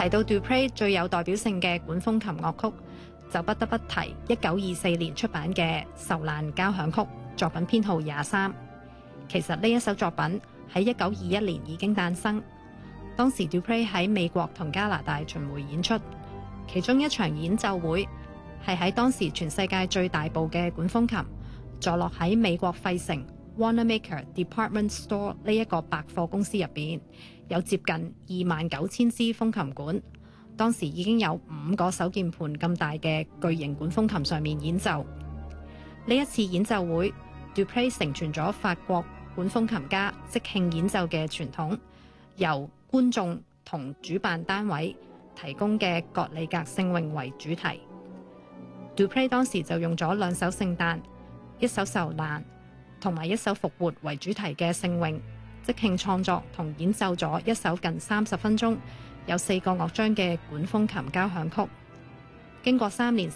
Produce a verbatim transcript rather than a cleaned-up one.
提到 Dupre 最有代表性嘅管風琴樂曲，就不得不提一九二四年出版嘅《受難交響曲》作品編號廿三。其實呢一首作品喺一九二一年已經誕生。當時 Dupre 喺美國同加拿大巡迴演出，其中一場演奏會係喺當時全世界最大部嘅管風琴，坐落喺美國費城 Wanamaker Department Store 呢一個百貨公司入邊，有接近二萬九千支風琴管。當時已經有五個手鍵盤咁大嘅巨型管風琴上面演奏。呢一次演奏會 Dupre 承傳咗法國管風琴家即興演奏嘅傳統，由觀眾同主辦單位提供嘅葛里格聖詠為主題。Dupre 當時就用咗兩首聖誕、一首受難同埋一首復活為主題嘅聖詠，即興創作同演奏咗一首近三十分鐘、有四個樂章嘅管風琴交響曲。經過三年時